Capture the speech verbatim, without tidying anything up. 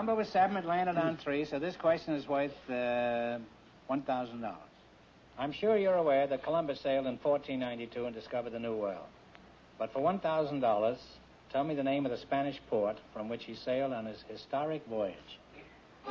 number was seven. It landed on three, so this question is worth uh, one thousand dollars. I'm sure you're aware that Columbus sailed in fourteen ninety-two and discovered the New World. But for one thousand dollars, tell me the name of the Spanish port from which he sailed on his historic voyage.